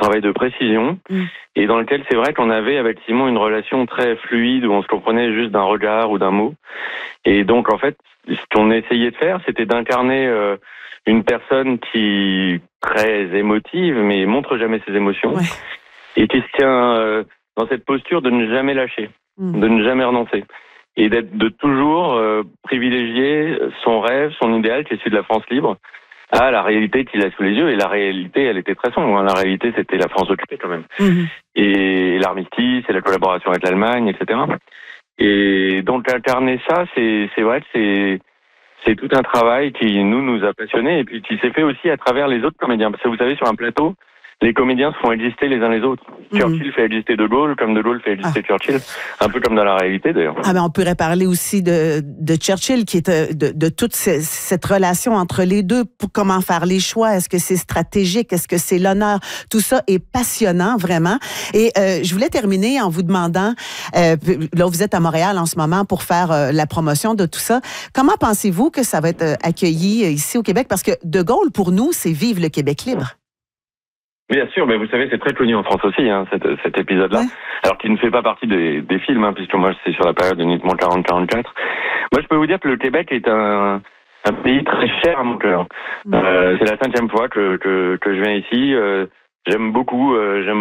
travail de précision, et dans lequel c'est vrai qu'on avait avec Simon une relation très fluide, où on se comprenait juste d'un regard ou d'un mot. Et donc, en fait, ce qu'on essayait de faire, c'était d'incarner une personne qui est très émotive, mais montre jamais ses émotions, et qui se tient dans cette posture de ne jamais lâcher, de ne jamais renoncer, et de toujours privilégier son rêve, son idéal, qui est celui de la France libre, à la réalité qu'il a sous les yeux. Et la réalité, elle était très sombre. La réalité, c'était la France occupée quand même. Et l'armistice, et la collaboration avec l'Allemagne, etc. Et donc incarner ça, c'est vrai que c'est tout un travail qui nous a passionnés, et puis qui s'est fait aussi à travers les autres comédiens. Parce que vous savez, sur un plateau, les comédiens se font exister les uns les autres. Churchill fait exister De Gaulle, comme De Gaulle fait exister Churchill. Un peu comme dans la réalité, d'ailleurs. On pourrait parler aussi de Churchill, qui est de toute cette relation entre les deux, pour comment faire les choix. Est-ce que c'est stratégique? Est-ce que c'est l'honneur? Tout ça est passionnant, vraiment. Et je voulais terminer en vous demandant, là, vous êtes à Montréal en ce moment pour faire la promotion de tout ça. Comment pensez-vous que ça va être accueilli ici au Québec? Parce que De Gaulle, pour nous, c'est Vive le Québec libre. Bien sûr, mais vous savez, c'est très connu en France aussi, cet épisode-là. Alors qu'il ne fait pas partie des films, puisque moi, c'est sur la période uniquement 40-44. Moi, je peux vous dire que le Québec est un pays très cher à mon cœur. C'est la 5e fois que je viens ici. J'aime beaucoup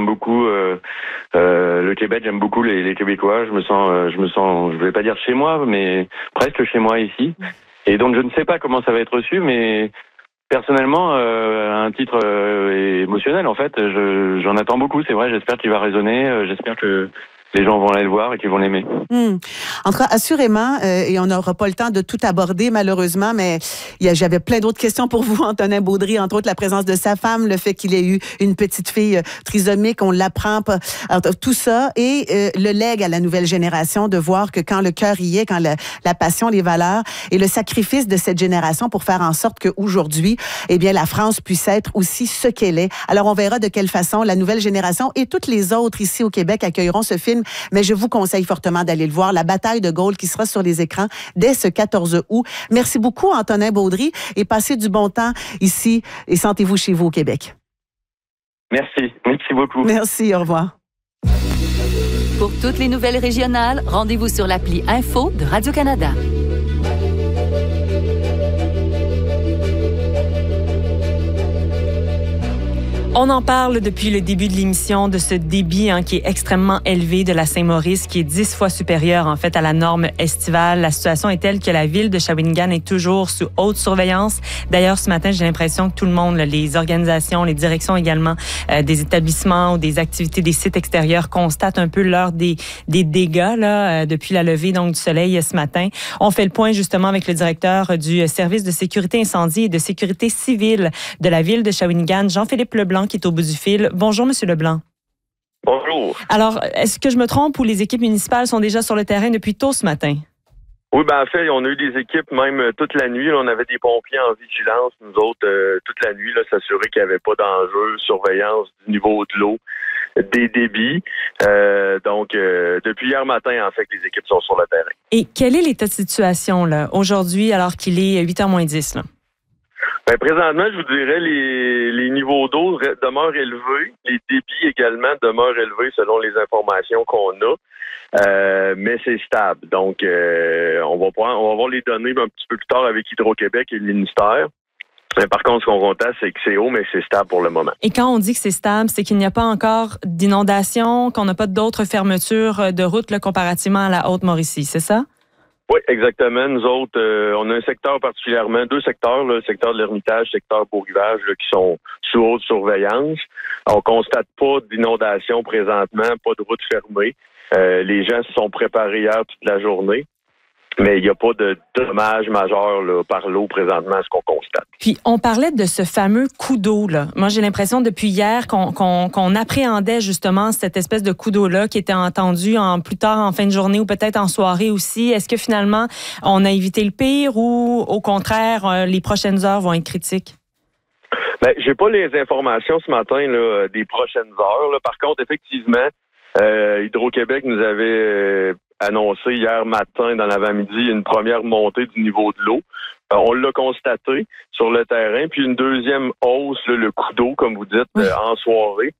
le Québec, j'aime beaucoup les Québécois. Je me sens, je vais pas dire chez moi, mais presque chez moi ici. Et donc, je ne sais pas comment ça va être reçu, mais personnellement, un titre émotionnel, en fait, j'en attends beaucoup, c'est vrai. J'espère qu'il va résonner, j'espère que les gens vont aller le voir et qu'ils vont l'aimer. En tout cas, assurément, et on n'aura pas le temps de tout aborder, malheureusement, mais j'avais plein d'autres questions pour vous, Antonin Baudry, entre autres la présence de sa femme, le fait qu'il ait eu une petite fille trisomique, on l'apprend, tout ça, et le legs à la nouvelle génération, de voir que quand le cœur y est, quand la passion, les valeurs et le sacrifice de cette génération pour faire en sorte qu'aujourd'hui, eh bien, la France puisse être aussi ce qu'elle est. Alors, on verra de quelle façon la nouvelle génération et toutes les autres ici au Québec accueilleront ce film. Mais je vous conseille fortement d'aller le voir, La bataille de Gaulle, qui sera sur les écrans dès ce 14 août. Merci beaucoup, Antonin Baudry, et passez du bon temps ici et sentez-vous chez vous au Québec. Merci beaucoup. Merci, au revoir. Pour toutes les nouvelles régionales, rendez-vous sur l'appli Info de Radio-Canada. On en parle depuis le début de l'émission de ce débit qui est extrêmement élevé de la Saint-Maurice, qui est 10 fois supérieur en fait à la norme estivale. La situation est telle que la ville de Shawinigan est toujours sous haute surveillance. D'ailleurs, ce matin, j'ai l'impression que tout le monde, les organisations, les directions également des établissements ou des activités des sites extérieurs constatent un peu l'heure des dégâts depuis la levée donc du soleil ce matin. On fait le point justement avec le directeur du service de sécurité incendie et de sécurité civile de la ville de Shawinigan, Jean-Philippe Leblanc, qui est au bout du fil. Bonjour, Monsieur Leblanc. Bonjour. Alors, est-ce que je me trompe ou les équipes municipales sont déjà sur le terrain depuis tôt ce matin? Oui, en fait, on a eu des équipes même toute la nuit. Là, on avait des pompiers en vigilance, nous autres, toute la nuit, s'assurer qu'il n'y avait pas d'enjeu, surveillance du niveau de l'eau, des débits. Donc, depuis hier matin, en fait, les équipes sont sur le terrain. Et quel est l'état de situation là aujourd'hui, alors qu'il est 8h moins 10? Là? Présentement, je vous dirais, les niveaux d'eau demeurent élevés. Les débits également demeurent élevés selon les informations qu'on a. Mais c'est stable. Donc, on va voir les données un petit peu plus tard avec Hydro-Québec et le ministère. Mais par contre, ce qu'on constate, c'est que c'est haut, mais c'est stable pour le moment. Et quand on dit que c'est stable, c'est qu'il n'y a pas encore d'inondation, qu'on n'a pas d'autres fermetures de routes comparativement à la Haute-Mauricie, c'est ça? Oui, exactement. Nous autres, on a un secteur particulièrement, 2 secteurs, le secteur de l'Ermitage, le secteur Beau-Rivage, qui sont sous haute surveillance. On constate pas d'inondation présentement, pas de route fermée. Les gens se sont préparés hier toute la journée. Mais il n'y a pas de dommages majeurs par l'eau présentement, ce qu'on constate. Puis, on parlait de ce fameux coup d'eau. Moi, j'ai l'impression depuis hier qu'on appréhendait justement cette espèce de coup d'eau-là qui était entendu plus tard en fin de journée ou peut-être en soirée aussi. Est-ce que finalement, on a évité le pire ou au contraire, les prochaines heures vont être critiques? J'ai pas les informations ce matin des prochaines heures. Par contre, effectivement, Hydro-Québec nous avait annoncé hier matin, dans l'avant-midi, une première montée du niveau de l'eau. On l'a constaté sur le terrain, puis une deuxième hausse, le coup d'eau, comme vous dites, en soirée.